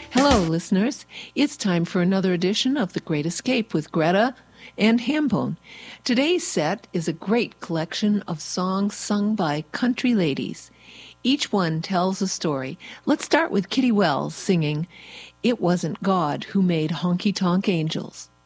Hello, listeners. It's time for another edition of The Great Escape with Greta and Hambone. Today's set is a great collection of songs sung by country ladies. Each one tells a story. Let's start with Kitty Wells singing, "It Wasn't God Who Made Honky Tonk Angels."